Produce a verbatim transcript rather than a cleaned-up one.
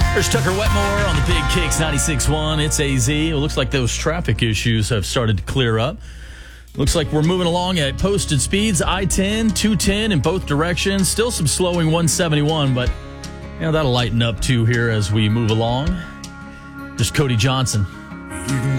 There's Tucker Wetmore on the Big Kicks ninety-six point one. It's A Z. It looks like those traffic issues have started to clear up. Looks like we're moving along at posted speeds. I ten, two ten in both directions. Still some slowing one seventy-one, but you know, that'll lighten up too here as we move along. There's Cody Johnson. You can